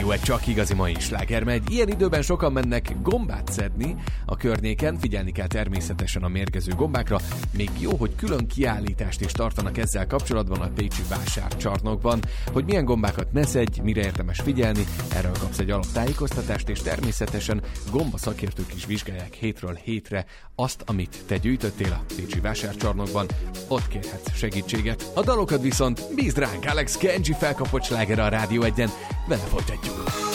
Jó, egy csak igazi mai sláger megy. Ilyen időben sokan mennek gombát szedni a környéken, figyelni kell természetesen a mérgező gombákra. Még jó, hogy külön kiállítást is tartanak ezzel kapcsolatban a pécsi vásárcsarnokban, hogy milyen gombákat ne szedj, mire érdemes figyelni, erről kapsz egy alaptájékoztatást, és természetesen gomba szakértők is vizsgálják hétről hétre azt, amit te gyűjtöttél a pécsi vásárcsarnokban, ott kérhetsz segítséget. A dalokat viszont bízd ránk, Alex Kenji felkapott sláger a Rádió 1-en, vele folytatjuk.